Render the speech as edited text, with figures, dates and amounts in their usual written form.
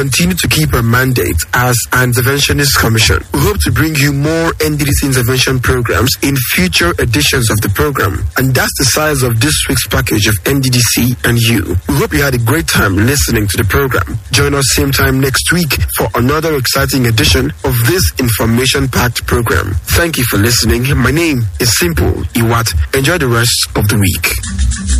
continue to keep our mandate as an interventionist commission. We hope to bring you more NDDC intervention programs in future editions of the program. And that's the size of this week's package of NDDC and you. We hope you had a great time listening to the program. Join us same time next week for another exciting edition of this information-packed program. Thank you for listening. My name is Simple Iwat. Enjoy the rest of the week.